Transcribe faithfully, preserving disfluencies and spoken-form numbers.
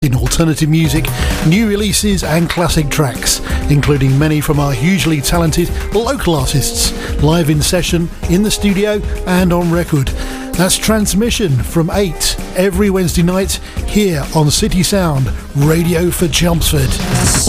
in alternative music, new releases and classic tracks, including many from our hugely talented local artists, live in session, in the studio and on record. That's Transmission from eight every Wednesday night here on City Sound, Radio for Chelmsford.